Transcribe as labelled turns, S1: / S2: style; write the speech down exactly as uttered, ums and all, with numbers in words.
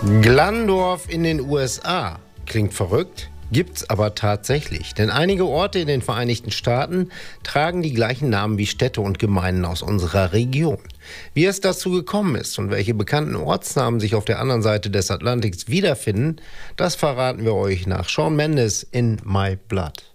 S1: Glandorf in den U S A. Klingt verrückt, gibt's aber tatsächlich. Denn einige Orte in den Vereinigten Staaten tragen die gleichen Namen wie Städte und Gemeinden aus unserer Region. Wie es dazu gekommen ist und welche bekannten Ortsnamen sich auf der anderen Seite des Atlantiks wiederfinden, das verraten wir euch nach Shawn Mendes in My Blood.